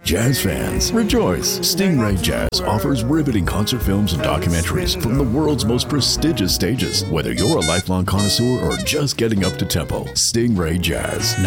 Jazz fans, rejoice! Stingray Jazz offers riveting concert films and documentaries from the world's most prestigious stages. Whether you're a lifelong connoisseur or just getting up to tempo, Stingray Jazz